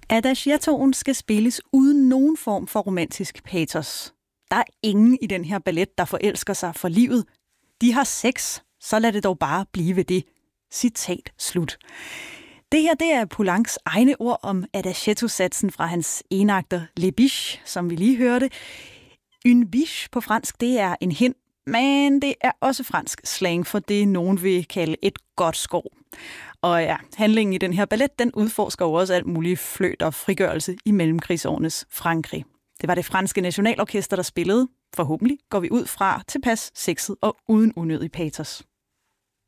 Adagietoen skal spilles uden nogen form for romantisk patos. Der er ingen i den her ballet, der forelsker sig for livet. De har sex, så lad det dog bare blive ved det. Citat slut. Det her, det er Poulencs egne ord om adagietto-satsen fra hans enakter Les Biches, som vi lige hørte. Une biche på fransk, det er en hind, men det er også fransk slang for det, nogen vil kalde et godt skov. Og ja, handlingen i den her ballet, den udforsker jo også alt muligt fløjt og frigørelse i mellemkrigsårenes Frankrig. Det var det franske nationalorkester, der spillede. Forhåbentlig går vi ud fra tilpas sexet og uden unødig patos.